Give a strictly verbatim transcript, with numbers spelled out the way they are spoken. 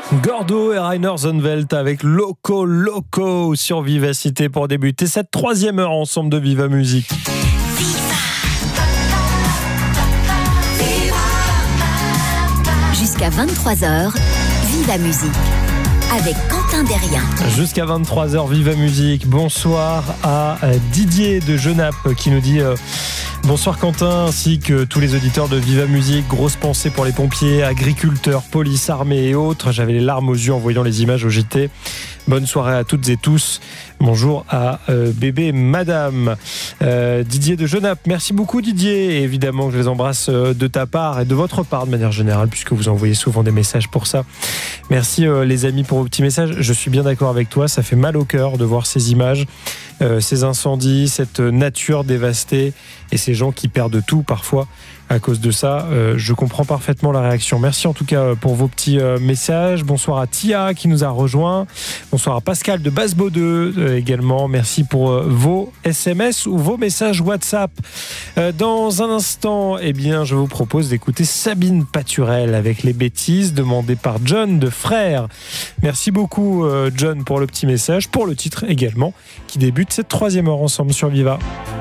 Gordo et Rainer Zonneveld avec Loco Loco sur Vivacité pour débuter cette troisième heure ensemble de Viva Musique. Jusqu'à vingt-trois heures, Viva Musique avec Quentin Derrien. Jusqu'à vingt-trois heures, Viva Musique. Bonsoir à Didier de Genappe qui nous dit euh, bonsoir Quentin, ainsi que tous les auditeurs de Viva Musique. Grosse pensée pour les pompiers, agriculteurs, police, armée et autres. J'avais les larmes aux yeux en voyant les images au J T. Bonne soirée à toutes et tous. Bonjour à euh, bébé madame. Euh, Didier de Genappe. Merci beaucoup Didier. Et évidemment, je les embrasse euh, de ta part et de votre part de manière générale, puisque vous envoyez souvent des messages pour ça. Merci euh, les amis pour vos petits messages. Je suis bien d'accord avec toi. Ça fait mal au cœur de voir ces images, euh, ces incendies, cette nature dévastée et ces gens qui perdent tout parfois à cause de ça. Euh, je comprends parfaitement la réaction. Merci en tout cas pour vos petits euh, messages. Bonsoir à Tia qui nous a rejoint. Bonsoir à Pascal de Basse-Baudeux euh, également. Merci pour euh, vos S M S ou vos messages WhatsApp. Euh, dans un instant, eh bien, je vous propose d'écouter Sabine Paturel avec Les Bêtises, demandées par John de Frères. Merci beaucoup euh, John pour le petit message, pour le titre également, qui débute cette troisième heure ensemble sur Viva.